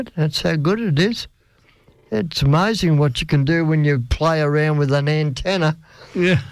That's how good it is. It's amazing what you can do when you play around with an antenna. Yeah.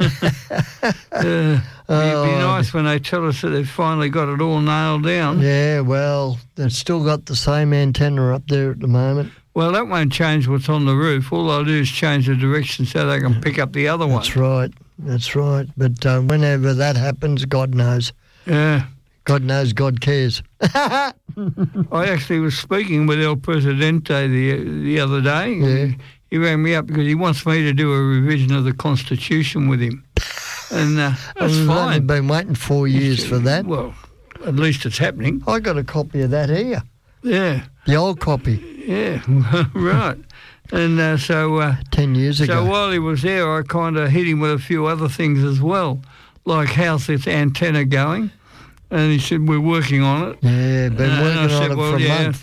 It'd be nice when they tell us that they've finally got it all nailed down. Yeah, well, they've still got the same antenna up there at the moment. Well, that won't change what's on the roof. All they'll do is change the direction so they can pick up the other one. That's right. But whenever that happens, God knows. Yeah. God knows, God cares. I actually was speaking with El Presidente the other day. Yeah. He rang me up because he wants me to do a revision of the Constitution with him. And that's fine. I've been waiting 4 years for that. Well, at least it's happening. I got a copy of that here. Yeah. The old copy. Yeah, right. And so... 10 years ago. So while he was there, I kind of hit him with a few other things as well, like how's this antenna going? And he said, we're working on it. Yeah, been working on it for a month.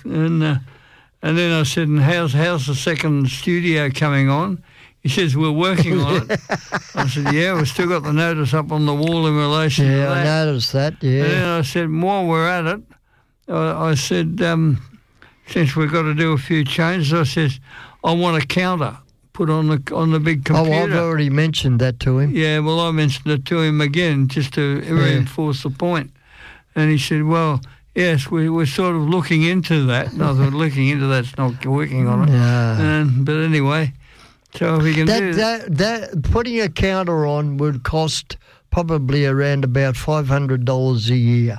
And then I said, and how's the second studio coming on? He says, we're working on it. I said, yeah, we've still got the notice up on the wall in relation to that. Yeah, I noticed that, yeah. And then I said, while we're at it, I said, since we've got to do a few changes, I says, I want a counter put on the big computer. Oh, I've already mentioned that to him. Yeah, well, I mentioned it to him again just to reinforce the point. And he said, well, yes, we're sort of looking into that. And I thought, looking into that's not working on it. Yeah. But anyway, so if we can do that, putting a counter on would cost probably around about $500 a year.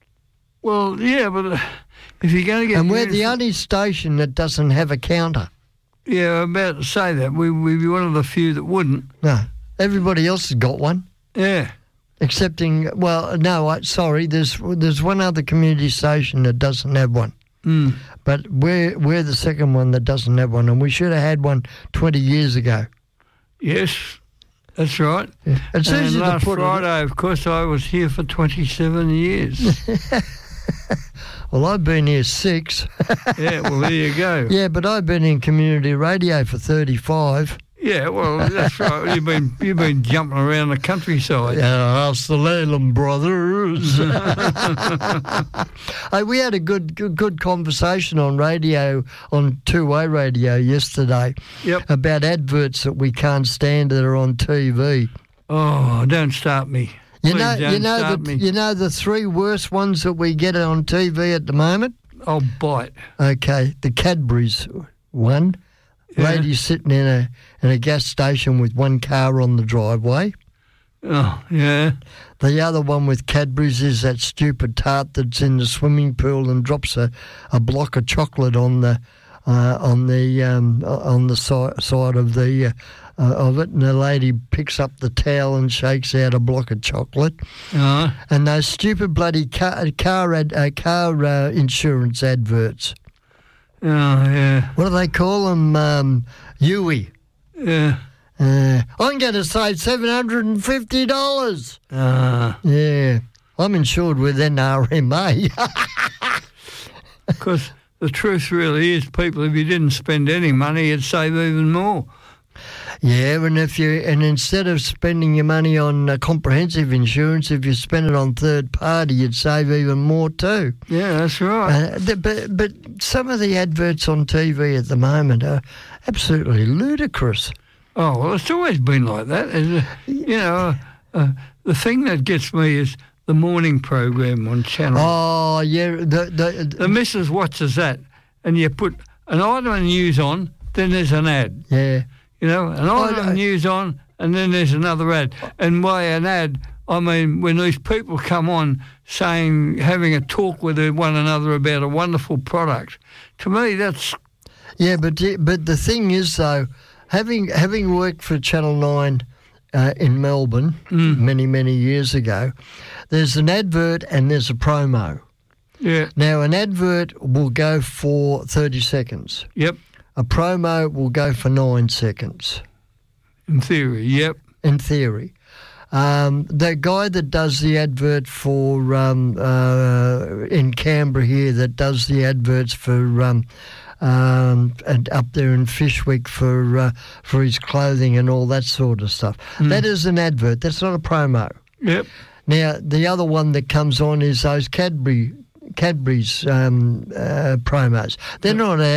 Well, yeah, but if you're going to get... And we're the only station that doesn't have a counter. Yeah, I'm about to say that. We'd be one of the few that wouldn't. No, everybody else has got one. Yeah. Excepting, well, no, sorry, there's one other community station that doesn't have one. Mm. But we're the second one that doesn't have one, and we should have had one 20 years ago. Yes, that's right. Yeah. It's and easy last to put Friday, of course, I was here for 27 years. Well, I've been here 6. Yeah, well, there you go. Yeah, but I've been in community radio for 35. Yeah, well, that's right. You've been jumping around the countryside. Yeah, us the Leyland brothers. We had a good conversation on radio, on two-way radio yesterday. Yep. About adverts that we can't stand that are on TV. Oh, don't start me. You know the 3 worst ones that we get on TV at the moment? I'll bite. Okay, the Cadbury's one. Yeah. Lady sitting in a gas station with one car on the driveway. Oh, yeah. The other one with Cadbury's is that stupid tart that's in the swimming pool and drops a block of chocolate on the side of it, and the lady picks up the towel and shakes out a block of chocolate. And those stupid bloody car insurance adverts. Oh, yeah. What do they call them? Yui. Yeah. I'm going to save $750. Yeah. I'm insured with NRMA. Because the truth really is, people, if you didn't spend any money, you'd save even more. Yeah, and instead of spending your money on comprehensive insurance, if you spend it on third party, you'd save even more too. Yeah, that's right. But some of the adverts on TV at the moment are absolutely ludicrous. Oh, well, it's always been like that. The thing that gets me is the morning program on Channel. Oh, yeah. The missus watches that, and you put an item of news on, then there's an ad. Yeah. An item of news on, and then there's another ad. And by an ad, I mean when these people come on having a talk with one another about a wonderful product, to me that's... Yeah, but the thing is, though, having worked for Channel 9 in Melbourne many, many years ago, there's an advert and there's a promo. Yeah. Now, an advert will go for 30 seconds. Yep. A promo will go for 9 seconds. In theory, yep. In theory. The guy that does the advert for, in Canberra here, that does the adverts for, and up there in Fishwick for his clothing and all that sort of stuff. That is an advert. That's not a promo. Yep. Now, the other one that comes on is those Cadbury Cadbury's promos. They're not